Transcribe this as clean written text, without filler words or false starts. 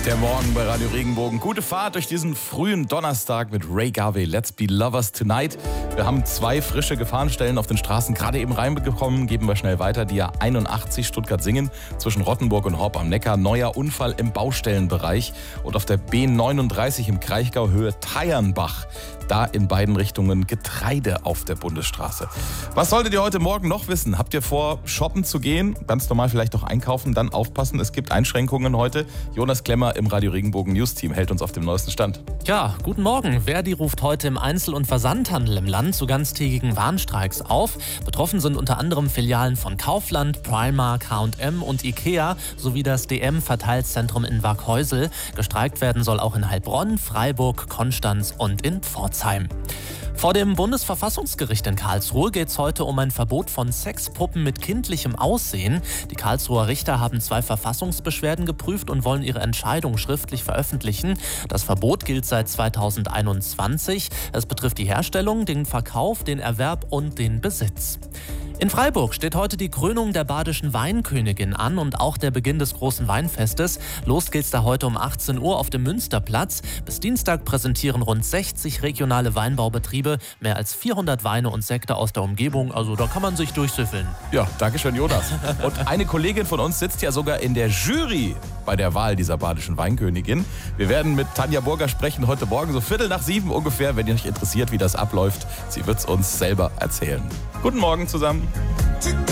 Der Morgen bei Radio Regenbogen. Gute Fahrt durch diesen frühen Donnerstag mit Ray Garvey. Let's be lovers tonight. Wir haben 2 frische Gefahrenstellen auf den Straßen gerade eben reinbekommen. Geben wir schnell weiter. Die A81 Stuttgart-Singen zwischen Rottenburg und Horb am Neckar. Neuer Unfall im Baustellenbereich. Und auf der B39 im Kraichgau Höhe Teiernbach. Da in beiden Richtungen Getreide auf der Bundesstraße. Was solltet ihr heute Morgen noch wissen? Habt ihr vor, shoppen zu gehen? Ganz normal vielleicht noch einkaufen, dann aufpassen. Es gibt Einschränkungen heute. Jonas Klemmer im Radio Regenbogen News Team hält uns auf dem neuesten Stand. Ja, guten Morgen. Verdi ruft heute im Einzel- und Versandhandel im Land zu ganztägigen Warnstreiks auf. Betroffen sind unter anderem Filialen von Kaufland, Primark, H&M und Ikea sowie das DM-Verteilzentrum in Waghäusel. Gestreikt werden soll auch in Heilbronn, Freiburg, Konstanz und in Pforzheim. Vor dem Bundesverfassungsgericht in Karlsruhe geht es heute um ein Verbot von Sexpuppen mit kindlichem Aussehen. Die Karlsruher Richter haben 2 Verfassungsbeschwerden geprüft und wollen ihre Entscheidung schriftlich veröffentlichen. Das Verbot gilt seit 2021. Es betrifft die Herstellung, den Verkauf, den Erwerb und den Besitz. In Freiburg steht heute die Krönung der badischen Weinkönigin an und auch der Beginn des großen Weinfestes. Los geht's da heute um 18 Uhr auf dem Münsterplatz. Bis Dienstag präsentieren rund 60 regionale Weinbaubetriebe mehr als 400 Weine und Sekte aus der Umgebung. Also da kann man sich durchsüffeln. Ja, danke schön, Jonas. Und eine Kollegin von uns sitzt ja sogar in der Jury bei der Wahl dieser badischen Weinkönigin. Wir werden mit Tanja Burger sprechen heute Morgen, so 6:15 ungefähr, wenn ihr euch interessiert, wie das abläuft. Sie wird es uns selber erzählen. Guten Morgen zusammen.